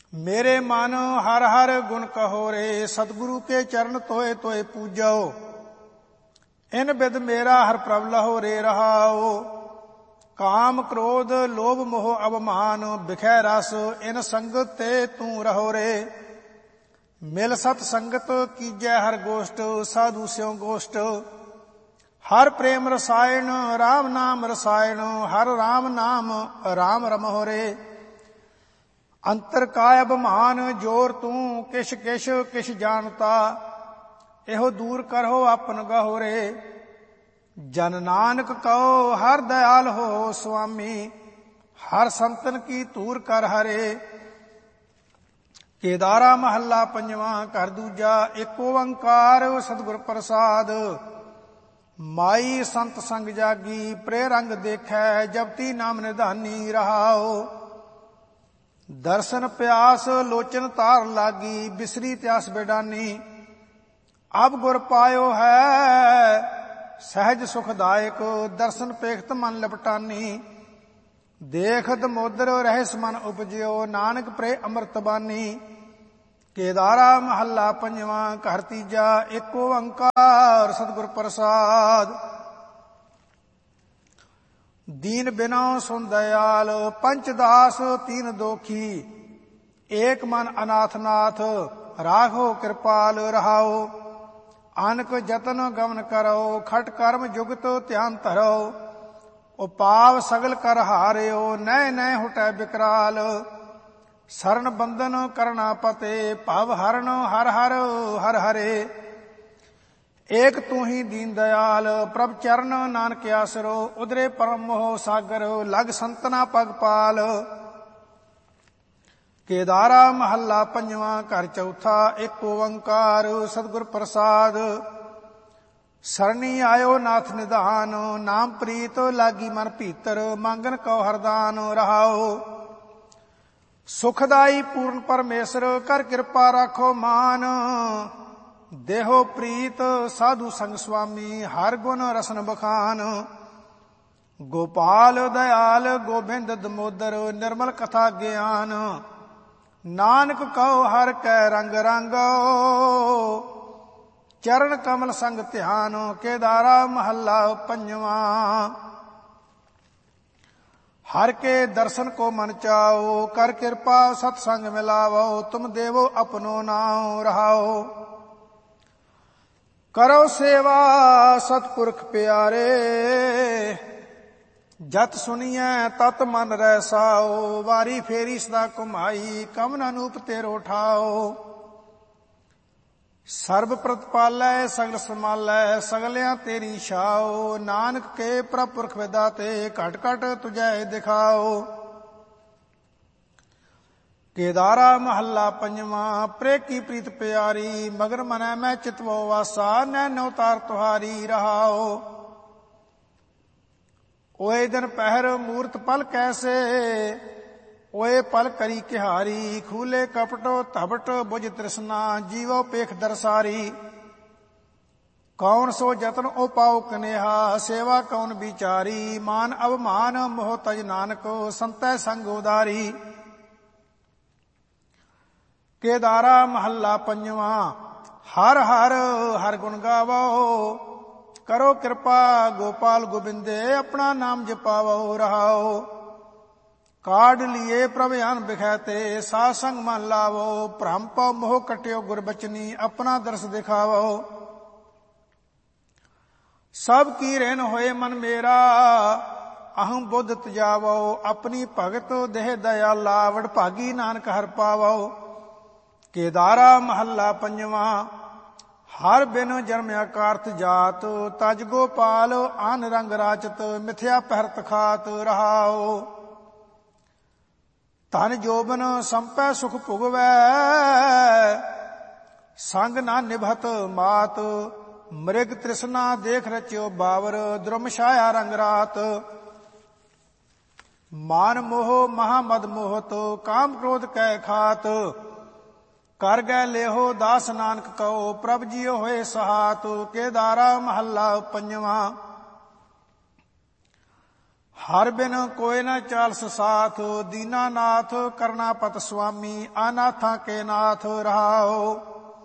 मेरे मन हर हर गुण कहो रे, सतगुरु के चरण तोए तोए पूजो। इन बिद मेरा हर प्रभ लहो रे रहाओ। काम क्रोध लोभ मोह अवमान, बिखै रस इन संगत ते तू रहो रे। मिल सत संगत कीजै हर गोष्ठ, साधु स्यों गोष्ठ। हर प्रेम रसायन राम नाम रसायन, हर राम नाम राम रमहो रे। अंतर काय अभिमान जोर तू, किश किश किश जानता। एहो दूर करहो आपन गहो रे। जन नानक कहो हर दयाल हो स्वामी, हर संतन की तूर कर हरे। केदारा महला पंजवा घर दूजा, एक ओंकार सतगुर प्रसाद। माई संत संग जागी प्रे रंग देखै, जपती नाम निधानी रहाओ। दर्शन प्यास लोचन तार लागी, बिसरी त्यास बेडानी। अब गुर पायो है सहज सुखदायक, दर्शन पेखत मन लपटानी। देखत मोदर रहस मन उपजियो, नानक प्रे अमृत बानी। केदारा महला पंजवा घर तीजा, एक ओंकार सतगुर प्रसाद। दीन बिना सुन दयाल पंचदास तीन दोखी, एक मन अनाथ नाथ राघो कृपाल रहाओ। आनक जतन गमन करो, खट कर्म जुगत ध्यान धरो। उपाव सगल कर हारियो, नय नय हुटै विकराल। शरण बंधन करना पते, भव हरण हर हर हर हरे। एक तू ही दीन दयाल प्रभ चरण नानक आसरो। उदरे परम मोह सागर लग संतना पग पाल। केदारा महला पंजवा घर चौथा, एक ओंकार सतगुर प्रसाद। सरनी आयो नाथ निधान, नाम प्रीत लागी मन भीतर। मांगन कौ हरदान रहाओ। सुखदाई पूर्ण परमेश्वर कर कृपा राखो मान। देहो प्रीत साधु संग स्वामी, हर गुण रसन बखान। गोपाल दयाल गोबिंद दमोदर, निर्मल कथा ज्ञान। नानक कहो हर कै रंग रंगो, चरण कमल संग ध्यान। केदारा महला पंजवा। हर के दर्शन को मन चाओ, कर कृपा सत्संग मिलावो। तुम देवो अपनो नाम रहाओ। करो सेवा सतपुरख प्यारे, जत सुनिए तत मन रैसाओ। वारी फेरी सदा कुमाई, कमन अनूप तेरो ठाओ। सर्ब प्रतिपालै सगल संभालै, सगलियां तेरी छाओ। नानक के प्रपुरख विदाते, घट घट तुझै दिखाओ। केदारा महला पंजवा प्रे की प्रीत प्यारी। मगर मनै मैं चितवो वासा, नैनो तार तुहारी रहाओ। ओए दिन पहर मूर्त पल कैसे, ओए पल करी किहारी। खूले कपटो तबट बुझ तृष्णा, जीवो पेख दरसारी। कौन सो जतन ओ पाओ कनेहा, सेवा कौन बिचारी। मान अवमान मोह तज नानक, संतै संग उदारी। केदारा महला पंजवा हर हर हर गुण गावो। करो कृपा गोपाल गोबिंदे, अपना नाम जपावो रहाओ। काढ़ लिए प्रभयान बिखैते, सासंग मन लावो। भ्रम पौ मोह कट्यो गुरबचनी, अपना दर्श दिखावो। सब की रेन होए मन मेरा, अहम बुद्ध तजावो। अपनी भगत देह दयाला, वडभागी नानक हर पावो। केदारा महला पंजवा हर बिन जन्मया कार्त जात। तज गोपाल आन रंग राचत, मिथ्या पहरत खात रहाओ। धन जोबन संपै सुख भुगवै, संग ना निभत मात। मृग तृष्णा देख रच्यो बावर, द्रुम छाया रंग रात। मान मोह महामद मोहत, काम क्रोध कै खात। कर गए लेहो दास नानक कहो, प्रभ जियो होए सहात। केदारा महला पंजवा ਹਰ ਬਿਨ ਕੋਇ ਨ ਚਾਲਸ ਸਾਥ, ਦੀਨਾਨਾਥ ਕਰਨਾਪਤ ਸੁਆਮੀ, ਅਨਾਥਾਂ ਕੇ ਨਾਥ ਰਹਾਓ।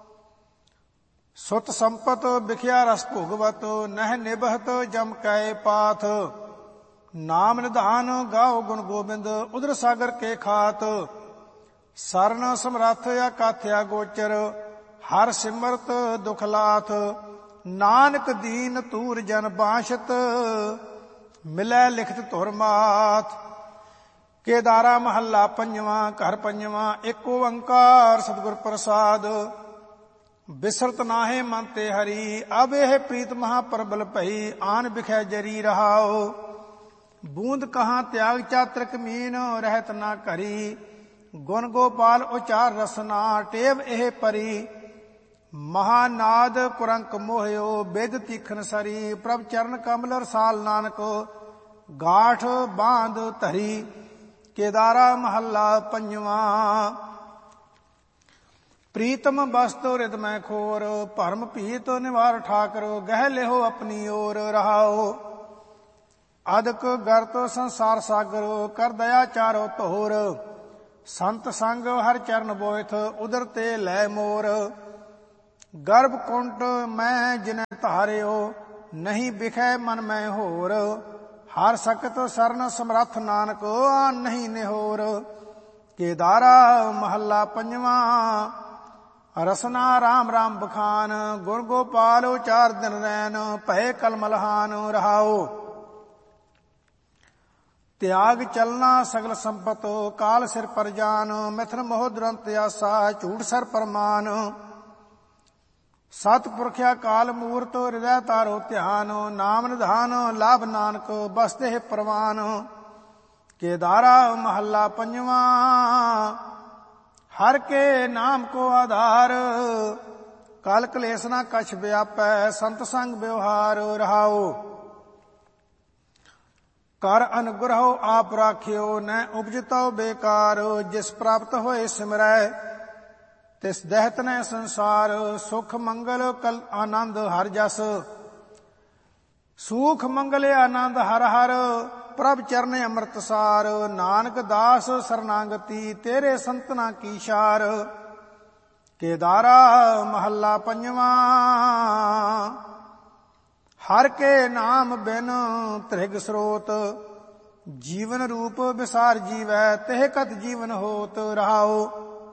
ਸੁਤ ਸੰਪਤ ਬਿਖਿਆ ਰਸ ਭੋਗਵਤ, ਨਹਿ ਨਿਭਤ ਜਮ ਕੈ ਪਾਥ। ਨਾਮ ਨਿਧਾਨ ਗਾਓ ਗੁਣ ਗੋਬਿੰਦ, ਉਦਰ ਸਾਗਰ ਕੇ ਖਾਤ। ਸਰਨ ਸਮਰੱਥ ਅਕਾਥਿਆ ਗੋਚਰ, ਹਰ ਸਿਮਰਤ ਦੁਖ ਲਾਥ। ਨਾਨਕ ਦੀਨ ਤੂਰ ਜਨ ਬਾਸ਼ਤ, ਮਿਲੈ ਲਿਖਤ ਧੁਰ ਮਾਥ। ਕੇਦਾਰਾ ਮਹੱਲਾ ਪੰਜਵਾਂ। ਘਰ ਪੰਜਵਾਂ। ਏਕ ਓੰਕਾਰ ਸਤਿਗੁਰ ਪ੍ਰਸਾਦ, ਬਿਸਰਤ ਨਾਹੇ ਮਨ ਤੇ ਹਰੀ। ਅਬ ਇਹ ਪ੍ਰੀਤ ਮਹਾ ਪ੍ਰਬਲ ਭਈ, ਆਨ ਬਿਖੈ ਜਰੀ ਰਹਾਓ। ਬੂੰਦ ਕਹਾਂ ਤਿਆਗ ਚਾਤ੍ਰਿਕ ਮੀਨ, ਰਹਿਤ ਨਾ ਕਰੀ। ਗੁਣ ਗੋਪਾਲ ਉਚਾਰ ਰਸਨਾ, ਟੇਵ ਇਹ ਪਰੀ। ਮਹਾਨਾਦ ਕੁਰੰਕ ਮੋਹਿਓ, ਬਿਦ ਤੀਖਨ ਸਰੀ। ਪ੍ਰਭ ਚਰਨ ਕਮਲ ਰਸਾਲ ਨਾਨਕ, ਗਾਠ ਬਾਂਧ ਧਰੀ। ਕੇਦਾਰਾ ਮਹੱਲਾ ਪੰਜਵਾਂ। ਪ੍ਰੀਤਮ ਬਸਤੁ ਰਿਦ ਮੈਂ ਖੋਰ, ਭਰਮ ਭੀਤ ਨਿਵਾਰ ਠਾਕਰ। ਗਹਿ ਲਿਹੋ ਆਪਣੀ ਓਰ ਰਹਾਓ। ਅਦਕ ਗਰਤ ਸੰਸਾਰ ਸਾਗਰ, ਕਰ ਦਇਆ ਚਾਰੋ ਧੋਰ। ਸੰਤ ਸੰਗ ਹਰ ਚਰਨ ਬੋਇਥ, ਉਦਰ ਤੇ ਲੈ ਮੋਰ। ਗਰਭ ਕੁੰਟ ਮੈਂ ਜਿਨੈ ਧਾਰਿਓ, ਨਹੀਂ ਬਿਖੈ ਮਨ ਮੈਂ ਹੋਰ। ਹਰ ਸਕਤ ਸਰਨ ਸਮਰੱਥ ਨਾਨਕ, ਆਨ ਨਹੀਂ ਨਿਹੋਰ। ਕੇਦਾਰਾ ਮਹੱਲਾ ਪੰਜਵਾਂ। ਰਸਨਾ ਰਾਮ ਰਾਮ ਬਖਾਨ, ਗੁਣ ਗੋਪਾਲ ਉਚਾਰ ਦਿਨ ਰੈਨ। ਭਏ ਕਲਮਲਹਾਨ ਰਹਾਓ। ਤਿਆਗ ਚਲਨਾ ਸਗਲ ਸੰਪਤ, ਕਾਲ ਸਿਰ ਪਰ ਜਾਨ। ਮਿਥਨ ਮੋਹ ਦੁਰੰਤ ਆਸਾ, ਝੂਠ ਸਰ ਪਰਮਾਨ। ਸਤ ਪੁਰਖਿਆ ਕਾਲ ਮੂਰਤ, ਹਿਰਦੈ ਤਾਰੋ ਧਿਆਨ। ਨਾਮ ਨਿਧਾਨ ਲਾਭ ਨਾਨਕ, ਬਸਤੇ ਪ੍ਰਵਾਨ। ਕੇਦਾਰਾ ਮਹੱਲਾ ਪੰਜਵਾਂ। ਹਰ ਕੇ ਨਾਮ ਕੋ ਆਧਾਰ, ਕਲ ਕਲੇਸ਼ ਨਾ ਕਛ ਵਿਆਪੈ। ਸੰਤ ਸੰਗ ਵਿਵਹਾਰ ਰਹਾਓ। ਕਰ ਅਨੁਗ੍ਰਹੋ ਆਪ ਰਾਖਿਓ, ਨੈ ਉਪਜਤਉ ਬੇਕਾਰ। ਜਿਸ ਪ੍ਰਾਪਤ ਹੋਏ ਸਿਮਰੈ, ਤਿਸ ਦਹਿਤ ਨੈ ਸੰਸਾਰ। ਸੁਖ ਮੰਗਲ ਕਲ ਆਨੰਦ ਹਰ ਜਸ, ਸੁਖ ਮੰਗਲ ਆਨੰਦ ਹਰ ਹਰ। ਪ੍ਰਭ ਚਰਨ ਅੰਮ੍ਰਿਤ ਸਾਰ, ਨਾਨਕ ਦਾਸ ਸਰਨਾਗਤੀ। ਤੇਰੇ ਸੰਤਨਾ ਕੀ ਸ਼ਾਰ। ਕੇਦਾਰਾ ਮਹੱਲਾ ਪੰਜਵਾਂ। ਹਰ ਕੇ ਨਾਮ ਬਿਨ ਤ੍ਰਿਗ ਸਰੋਤ, ਜੀਵਨ ਰੂਪ ਵਿਸਾਰ ਜੀਵੈ। ਤਿਹ ਕਤ ਜੀਵਨ ਹੋਤ ਰਹਾਓ।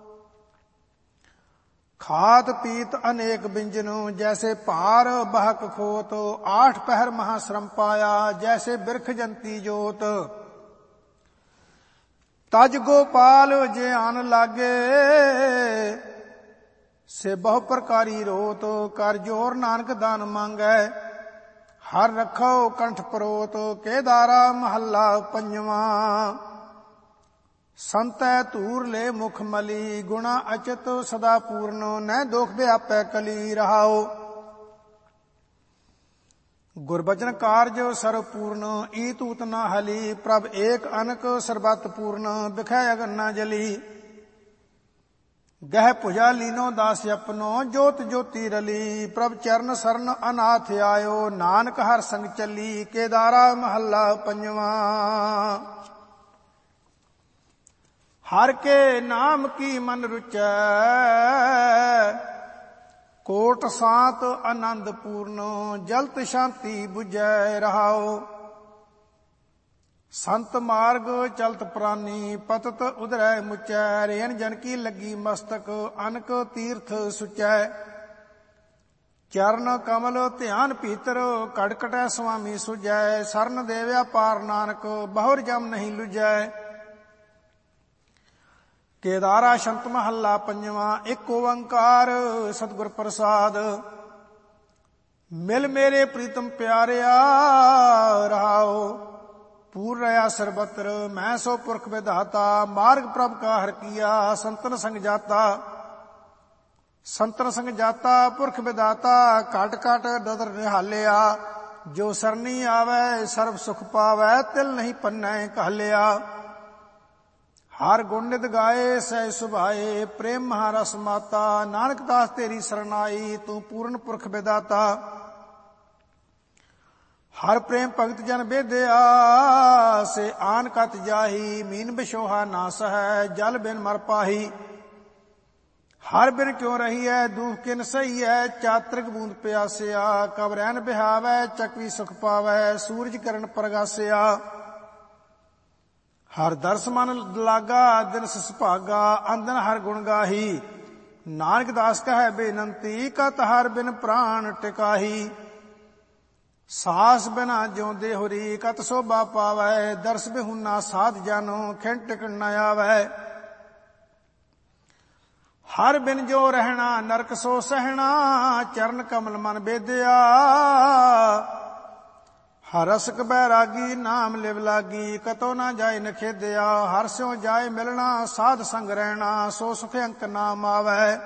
ਖਾਤ ਪੀਤ ਅਨੇਕ ਬਿੰਜਨੁ, ਜੈਸੇ ਭਾਰ ਬਹਕ ਖੋਤ। ਆਠ ਪਹਿਰ ਮਹਾ ਸ਼ਰਮ ਪਾਇਆ, ਜੈਸੇ ਬਿਰਖ ਜੰਤੀ ਜੋਤ। ਤਜ ਗੋਪਾਲ ਜੇ ਆਨ ਲਾਗੇ, ਸੇ ਬਹੁ ਪ੍ਰਕਾਰੀ ਰੋਤ। ਕਰ ਜੋਰ ਨਾਨਕ ਦਾਨ ਮੰਗੈ, ਹਰ ਰਖੋ ਕੰਠ ਪਰੋਤ। ਕੇਦਾਰਾ ਮਹੱਲਾ ਪੰਜਵਾਂ। ਸੰਤੈ ਧੂਰ ਲੈ ਮੁਖ ਮਲੀ, ਗੁਣਾ ਅਚਿਤ ਸਦਾ ਪੂਰਨ। ਨੈ ਦੋਖ ਵਿਆਪੈ ਕਲੀ ਰਹਾਓ। ਗੁਰਬਚਨ ਕਾਰਜ ਸਰਬ ਪੂਰਨ, ਈ ਤੂਤ ਨਾ ਹਲੀ। ਪ੍ਰਭ ਏਕ ਅਨਕ ਸਰਬਤ ਪੂਰਨ, ਬਿਖੈ ਅਗਨ ਨਾ ਜਲੀ। ਗਹਿ ਭੁਜਾ ਲੀਨੋ ਦਾਸ ਆਪਨੋ, ਜੋਤ ਜੋਤੀ ਰਲੀ। ਪ੍ਰਭ ਚਰਨ ਸਰਨ ਅਨਾਥ ਆਇਓ, ਨਾਨਕ ਹਰ ਸੰਗ ਚੱਲੀ। ਕੇਦਾਰਾ ਮਹੱਲਾ ਪੰਜਵਾਂ। ਹਰ ਕੇ ਨਾਮ ਕੀ ਮਨ ਰੁਚੈ, ਕੋਟ ਸਾਤ ਆਨੰਦ ਪੂਰਨ। ਜਲਤ ਸ਼ਾਂਤੀ ਬੁਝੈ ਰਹਾਓ। ਸੰਤ ਮਾਰਗ ਚਲਤ ਪ੍ਰਾਨੀ, ਪਤਤ ਉਧਰੈ ਮੁਚੈ। ਰੇਨ ਜਨ ਕੀ ਲੱਗੀ ਮਸਤਕ, ਅਨਕ ਤੀਰਥ ਸੁਚੈ। ਚਰਨ ਕਮਲ ਧਿਆਨ ਭੀਤਰ, ਕੜਕਟੈ ਸੁਆਮੀ ਸੁਜੈ। ਸਰਨ ਦੇਵਿਆ ਪਾਰ ਨਾਨਕ, ਬਹੁਰ ਜਮ ਨਹੀਂ ਲੁਜੈ। ਕੇਦਾਰਾ ਸ਼ੰਤ ਮਹੱਲਾ ਪੰਜਵਾਂ। ਏਕ ਓੰਕਾਰ ਸਤਿਗੁਰ ਪ੍ਰਸਾਦ, ਮਿਲ ਮੇਰੇ ਪ੍ਰੀਤਮ ਪਿਆਰਿਆ ਰਹਾਓ। ਪੂਰ ਰਹਾ ਸਰਬਤਰ, ਮੈਂ ਸੋ ਪੁਰਖ ਵਿਧਾਤਾ। ਮਾਰਗ ਪ੍ਰਭ ਕਾ ਹਰ ਕੀਆ, ਸੰਤਨ ਸੰਗ ਜਾਤਾ। ਸੰਤਨ ਸੰਗ ਜਾਤਾ ਪੁਰਖ ਵਿਧਾਤਾ, ਘਟ ਘਟ ਨਦਰ ਨਿਹਾਲਿਆ। ਜੋ ਸਰਨੀ ਆਵੈ ਸਰਬ ਸੁਖ ਪਾਵੈ, ਤਿਲ ਨਹੀਂ ਪੰਨੈ ਕਹਾਲਿਆ। ਹਰ ਗੁਣ ਨਿਤ ਗਾਏ ਸਹਿ ਸੁਭਾਏ, ਪ੍ਰੇਮ ਮਹਾਰਸ ਮਾਤਾ। ਨਾਨਕ ਦਾਸ ਤੇਰੀ ਸਰਨਾਈ, ਤੂੰ ਪੂਰਨ ਪੁਰਖ ਵਿਦਾਤਾ। ਹਰ ਪ੍ਰੇਮ ਭਗਤ ਜਨ ਬੇਦਿਆ ਸੇ ਆਨ ਕਤ ਜਾਹੀ ਮੀਨ ਬਿਸ਼ੋਹਾ ਨਾ ਸਹੈ ਜਲ ਬਿਨ ਮਰ ਪਾਹੀ ਹਰ ਬਿਨ ਕਿਉ ਰਹੀ ਹੈ ਦੁਖ ਕਿਨ ਸਹੀ ਹੈ ਚਾਤ੍ਰਿਕ ਬੂੰਦ ਪਿਆਸਿਆ ਕਬ ਰਹਿਨ ਬਿਹਾਵੈ ਚਕਵੀ ਸੁਖ ਪਾਵੈ ਸੂਰਜ ਕਿਰਨ ਪ੍ਰਗਾਸਿਆ ਹਰ ਦਰਸ ਮਨ ਲਾਗਾ ਦਿਨ ਸੁਭਾਗਾ ਅੰਦਨ ਹਰ ਗੁਣ ਗਾਹੀ ਨਾਨਕ ਦਾਸ ਕਹੈ ਬੇਨੰਤੀ ਕਤ ਹਰ ਬਿਨ ਪ੍ਰਾਣ ਟਿਕਾਹੀ ਸਾਸ ਬਿਨਾ ਜਿਉਂਦੇ ਹੋਰੀ ਕਤ ਸੋਭਾ ਪਾਵੈ ਦਰਸ ਬਿਹੁਨਾ ਸਾਧ ਜਾਨੋ ਖਿੰਡ ਟਿਕਣ ਨ ਆਵੈ ਹਰ ਬਿਨ ਜੋ ਰਹਿਣਾ ਨਰਕ ਸੋ ਸਹਿਣਾ ਚਰਨ ਕਮਲ ਮਨ ਬੇਦਿਆ ਹਰ ਰਸਕ ਬੈਰਾਗੀ ਨਾਮ ਲਿਵ ਲਾਗੀ ਕਤੋ ਨਾ ਜਾਏ ਨਖੇਦਿਆ ਹਰ ਸਿਉ ਜਾਏ ਮਿਲਣਾ ਸਾਧ ਸੰਗ ਰਹਿਣਾ ਸੋ ਸੁਖ ਅੰਕ ਨਾਮ ਆਵੈ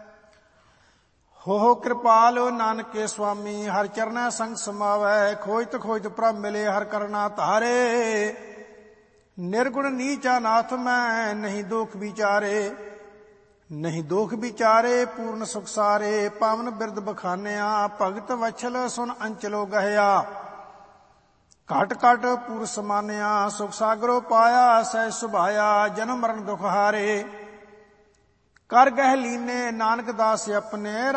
ਹੋ ਕਿਰਪਾਲ ਨਾਨਕੇ ਸੁਆਮੀ ਹਰ ਚਰਨੈ ਸੰਗ ਸਮਾਵੈ ਖੋਜਤ ਖੋਜਤ ਪ੍ਰਭ ਮਿਲੇ ਹਰ ਕਰਨਾ ਧਾਰੇ ਨਿਰਗੁਣ ਨੀਚਾ ਨਾਥ ਮੈਂ ਨਹੀਂ ਦੋਖ ਵਿਚਾਰੇ ਨਹੀਂ ਦੋਖ ਵਿਚਾਰੇ ਪੂਰਨ ਸੁਖ ਸਾਰੇ ਪਾਵਨ ਬਿਰਦ ਬਖਾਨਿਆ ਭਗਤ ਵਛਲ ਸੁਨ ਅੰਚਲੋ ਗਹਿਆ ਘਟ ਘਟ ਪੂਰ ਸਮਾਨਿਆ ਸੁਖ ਸਾਗਰੋ ਪਾਇਆ ਸਹਿ ਸੁਭਾਇਆ ਜਨਮ ਮਰਨ ਦੁਖ ਹਾਰੇ ਕਰ ਗਹਿ ਲੀਨੇ ਨਾਨਕ ਦਾਸ ਆਪਣੇ